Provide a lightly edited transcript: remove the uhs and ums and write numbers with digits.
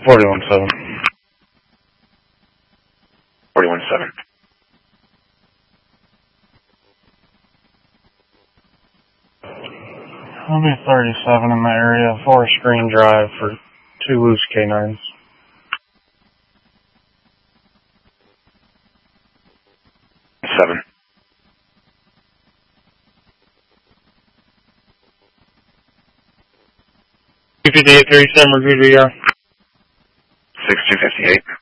41-7. 41-7. I'll be 37 in the area, Forest Green Drive for 2 loose canines. Seven. 258-37, repeat VR. 6258.